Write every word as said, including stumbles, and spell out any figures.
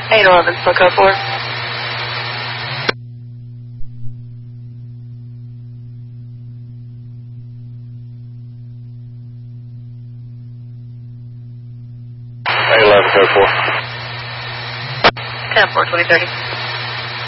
eight eleven, still code four. eight eleven, code four. ten four, twenty thirty.